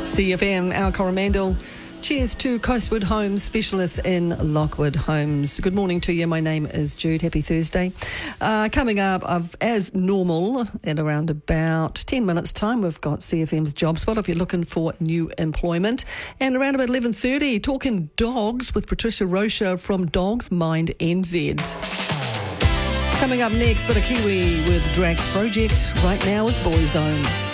CFM, Al Coromandel. Cheers to Coastwood Homes, specialists in Lockwood Homes. Good morning to you. My name is Jude. Happy Thursday. Coming up, as normal, in around about 10 minutes' time, we've got CFM's Job Spot if you're looking for new employment. And around about 11:30, talking dogs with Patricia Rocha from Dogs Mind NZ. Coming up next, bit of Kiwi with Drag Project. Right now, it's Boyzone.